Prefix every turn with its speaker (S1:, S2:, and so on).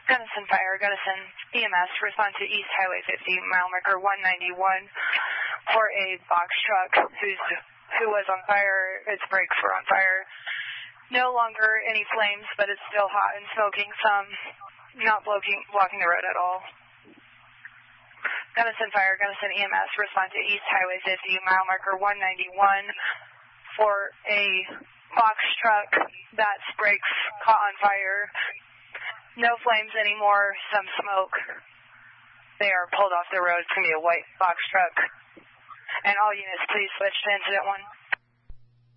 S1: Gunnison Fire, Gunnison EMS, respond to East Highway 50, mile marker 191 for a box truck who was on fire. Its brakes were on fire. No longer any flames, but it's still hot and smoking some, not blocking the road at all. Gunnison Fire, Gunnison EMS, respond to East Highway 50, mile marker 191 for a box truck that's brakes caught on fire. No flames anymore, some smoke. They are pulled off the road. It's going to be a white box truck. And all units, please switch to incident 1.